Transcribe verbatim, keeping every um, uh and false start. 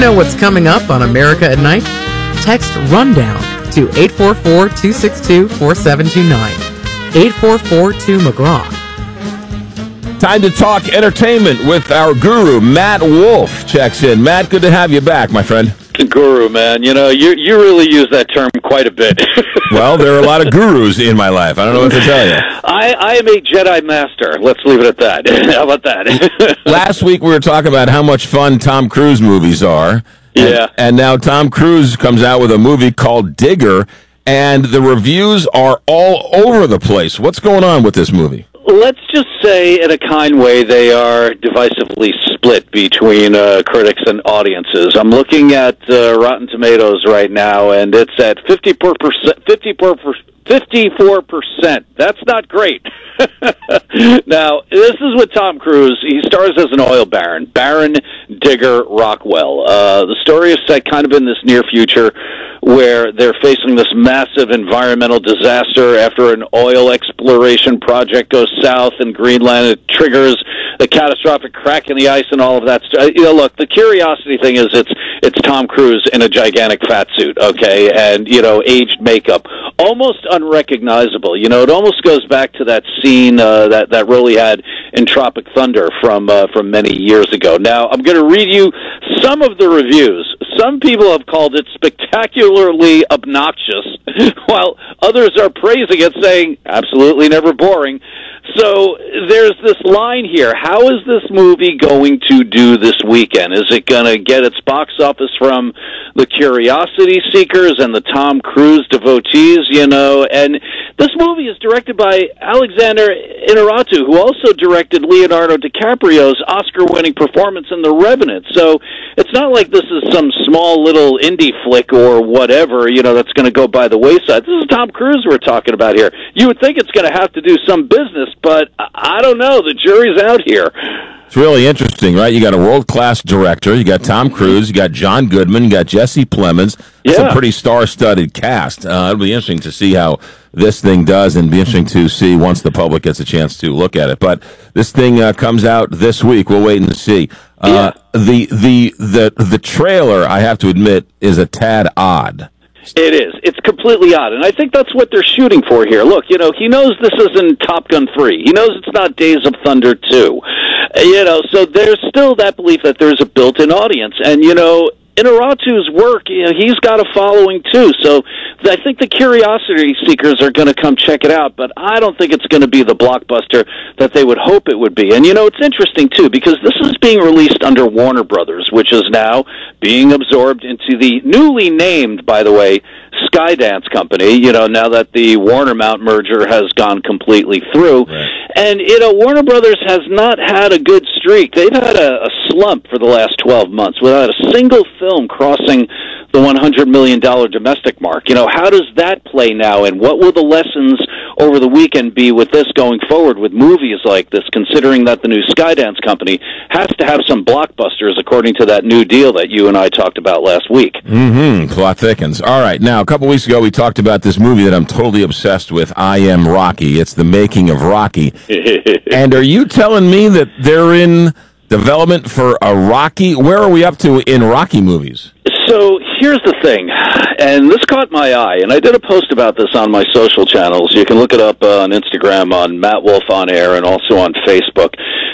know what's coming up on America at Night? Text RUNDOWN to eight four four, two six two, four seven two nine. eight four four two McGraw. Time to talk entertainment with our guru, Matt Wolf, checks in. Matt, good to have you back, my friend. Guru, man. You know, you you really use that term quite a bit. Well, there are a lot of gurus in my life. I don't know what to tell you. I, I am a Jedi Master. Let's leave it at that. How about that? Last week we were talking about how much fun Tom Cruise movies are. And, yeah. And now Tom Cruise comes out with a movie called Digger, and the reviews are all over the place. What's going on with this movie? Let's just say, in a kind way, they are divisively split between uh, critics and audiences. I'm looking at uh, Rotten Tomatoes right now, and it's at fifty-four percent. fifty-four percent. fifty-four percent. That's not great. Now, this is with Tom Cruise. He stars as an oil baron, Baron Digger Rockwell. Uh, the story is set kind of in this near future where they're facing this massive environmental disaster after an oil exploration project goes south in Greenland. It triggers the catastrophic crack in the ice and all of that. You know, look, the curiosity thing is it's it's Tom Cruise in a gigantic fat suit, okay, and, you know, aged makeup. Almost unrecognizable. You know, it almost goes back to that scene uh, that, that Rolly had in Tropic Thunder from uh, from many years ago. Now, I'm going to read you some of the reviews. Some people have called it spectacularly obnoxious, while others are praising it, saying, absolutely never boring. So there's this line here. How is this movie going to do this weekend? Is it going to get its box office from the curiosity seekers and the Tom Cruise devotees, you know? And this movie is directed by Alexander Inarritu, who also directed Leonardo DiCaprio's Oscar-winning performance in The Revenant. So it's not like this is some small little indie flick or whatever, you know, that's going to go by the wayside. This is Tom Cruise we're talking about here. You would think it's going to have to do some business, but I don't know. The jury's out here. It's really interesting, right? You got a world-class director. You got Tom Cruise. You got John Goodman. You got Jesse Plemons. It's Yeah. a pretty star-studded cast. Uh, it'll be interesting to see how this thing does, and be interesting to see once the public gets a chance to look at it. But this thing uh, comes out this week. We'll wait and see. Uh, Yeah. the the the the trailer, I have to admit, is a tad odd. It is. It's completely odd, and I think that's what they're shooting for here. Look, you know, he knows this isn't Top Gun three. He knows it's not Days of Thunder two. Uh, You know, so there's still that belief that there's a built-in audience, and, you know, Inarritu's work, you know, he's got a following too, so I think the curiosity seekers are going to come check it out, but I don't think it's going to be the blockbuster that they would hope it would be. And, you know, it's interesting too, because this is being released under Warner Brothers, which is now being absorbed into the newly named, by the way, Skydance Company, you know, now that the Warner-Mount merger has gone completely through. Right. And, you know, Warner Brothers has not had a good streak. They've had a, a slump for the last twelve months without a single film crossing the one hundred million dollars domestic mark. You know, how does that play now, and what will the lessons over the weekend be with this going forward with movies like this, considering that the new Skydance Company has to have some blockbusters according to that new deal that you and I talked about last week? Mm-hmm. Plot thickens. All right. Now, a couple weeks ago, we talked about this movie that I'm totally obsessed with, I Am Rocky. It's the making of Rocky. And are you telling me that they're in development for a Rocky? Where are we up to in Rocky movies? So here's the thing, and this caught my eye, and I did a post about this on my social channels. You can look it up uh, on Instagram on Matt Wolf On Air and also on Facebook.